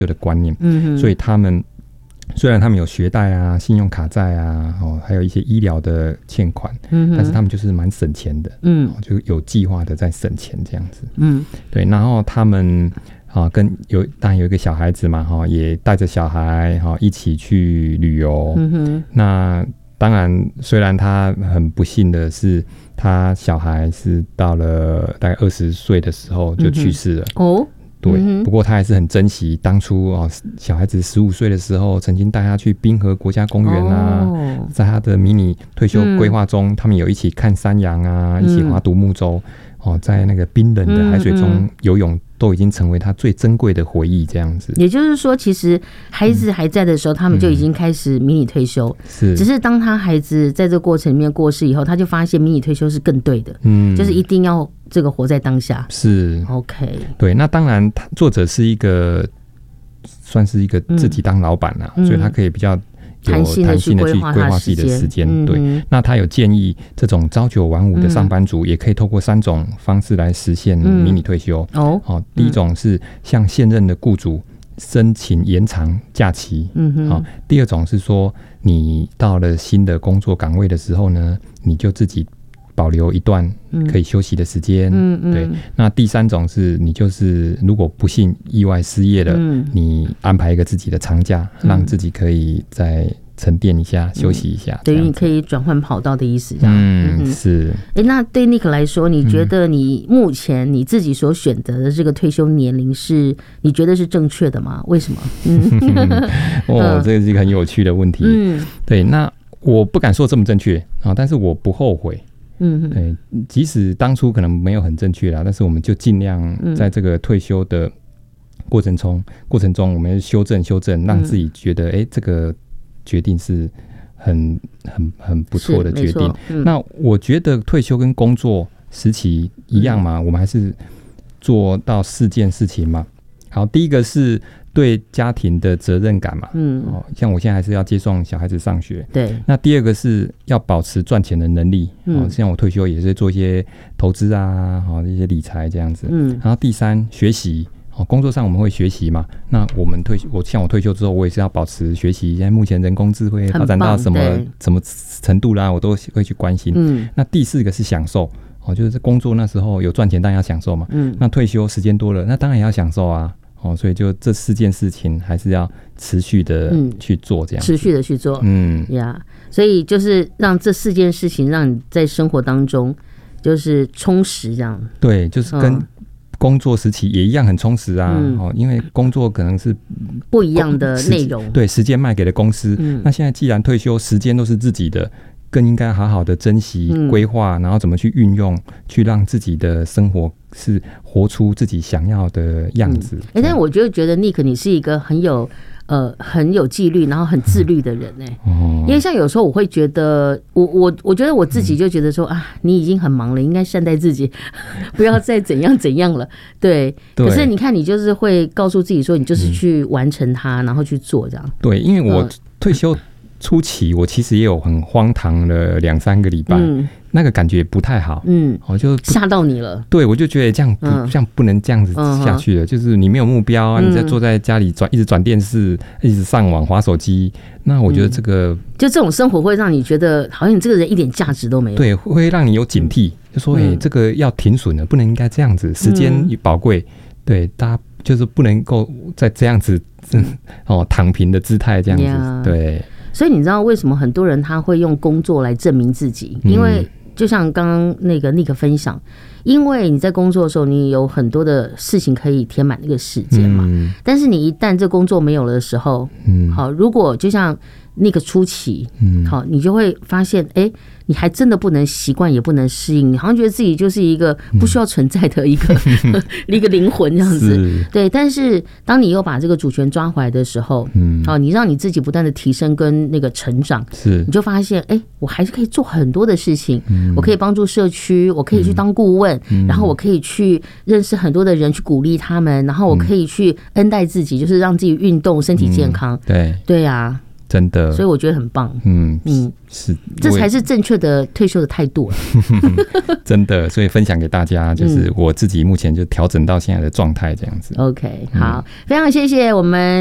的观念，所以他们虽然他们有学贷啊、信用卡债啊，还有一些医疗的欠款，但是他们就是蛮省钱的，就有计划的在省钱这样子，对。然后他们当然有一个小孩子嘛，也带着小孩一起去旅游，那当然虽然他很不幸的是，他小孩是到了大概20岁的时候就去世了，对，不过他还是很珍惜当初小孩子15岁的时候，曾经带他去滨河国家公园啊，在他的迷你退休规划中，他们有一起看山羊啊，一起划独木舟，在那个冰冷的海水中游泳，都已经成为他最珍贵的回忆这样子。 也就是说，其实孩子还在的时候，他们就已经开始迷你退休，只是当他孩子在这个过程里面过世以后，他就发现迷你退休是更对的，就是一定要这个活在当下。 是 OK， 对。那当然，作者是算是一个自己当老板啦，所以他可以比较有弹性的去规划自己的时间，对。那他有建议，这种朝9晚5的上班族也可以透过3种方式来实现迷你退休。第一种是向现任的雇主申请延长假期，第二种是说，你到了新的工作岗位的时候呢，你就自己保留一段可以休息的时间，对。那第3种是你就是如果不幸意外失业了，你安排一个自己的长假，让自己可以再沉淀一下，休息一下， 等于你可以转换跑道的意思，这样。 是。 那对 Nick 来说，你觉得你目前你自己所选择的这个退休年龄是你觉得是正确的吗？为什么？ 这个是一个很有趣的问题。对，那我不敢说这么正确但是我不后悔。对，即使当初可能没有很正确啦，但是我们就尽量在这个退休的过程中，我们修正，让自己觉得这个决定是很不错的决定。那我觉得退休跟工作时期一样嘛，我们还是做到4件事情嘛。好，第一个是对家庭的责任感嘛，像我现在还是要接送小孩子上学，对。那第二个是要保持赚钱的能力，像我退休也是做一些投资啊，一些理财这样子，然后第3，学习，工作上我们会学习嘛，那像我退休之后，我也是要保持学习，现在目前人工智慧发展到什么程度啦，我都会去关心。那第4个是享受，就是工作那时候有赚钱当然要享受嘛，那退休时间多了，那当然也要享受啊。所以就这4件事情还是要持续的去做，这样持续的去做，所以就是让这4件事情让你在生活当中就是充实，这样。对， 就是跟工作时期也一样很充实啊，因为工作可能是不一样的内容， 对，时间卖给了公司，那现在既然退休，时间都是自己的，更应该好好的珍惜、规划，然后怎么去运用，去让自己的生活是活出自己想要的样子。 但是我觉得 Nick 你是一个很有纪律，然后很自律的人因为像有时候我会觉得，我觉得我自己就觉得说你已经很忙了，应该善待自己，不要再怎样了。对。可是你看，你就是会告诉自己说，你就是去完成它，然后去做这样。 对，因为我退休初期我其实也有很荒唐的2-3个礼拜，那个感觉不太好，我就吓到你了。 对，我就觉得这样不能这样子下去了，就是你没有目标啊，你在坐在家里一直转电视，一直上网滑手机，那我觉得这个就这种生活会让你觉得好像你这个人一点价值都没有。 对，会让你有警惕，就说这个要停损了，不能应该这样子，时间宝贵，对，大家就是不能够再这样子躺平的姿态这样子，对。 所以你知道为什么很多人他会用工作来证明自己？因为就像刚刚那个 Nick 分享，因为你在工作的时候，你有很多的事情可以填满那个时间嘛。但是你一旦这工作没有了的时候，好，如果就像那个初期，好，你就会发现，你还真的不能习惯，也不能适应，你好像觉得自己就是一个不需要存在的一个一个灵魂这样子。对，但是当你又把这个主权抓回来的时候，好，你让你自己不断的提升跟那个成长，你就发现，我还是可以做很多的事情，我可以帮助社区，我可以去当顾问，然后我可以去认识很多的人，去鼓励他们，然后我可以去恩待自己，就是让自己运动，身体健康。对啊。 真的， 所以我觉得很棒。 是， 这才是正确的退休的态度真的，所以分享给大家，就是我自己目前就调整到现在的状态这样子。 OK， 好，非常谢谢我们